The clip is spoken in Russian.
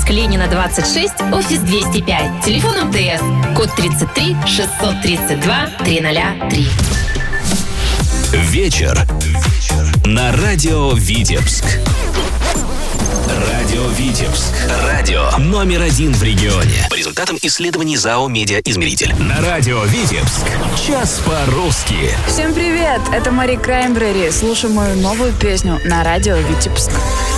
Витебск, Ленина, 26, офис 205. Телефон МТС. Код 33 632 303. Вечер на радио Витебск. Радио Витебск. Радио номер 1 в регионе. По результатам исследований ЗАО «Медиаизмеритель». На радио Витебск. Час по-русски. Всем привет! Это Мари Краймбрери. Слушай мою новую песню на радио Витебск.